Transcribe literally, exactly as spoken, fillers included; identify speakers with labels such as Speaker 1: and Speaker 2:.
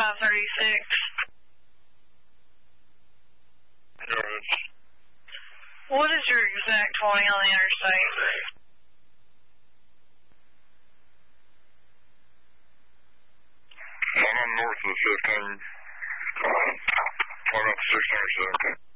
Speaker 1: five thirty-six.
Speaker 2: Yes.
Speaker 1: What is your exact twenty on the interstate?
Speaker 2: I'm north of the fifteen. I'm up to six ninety-seven.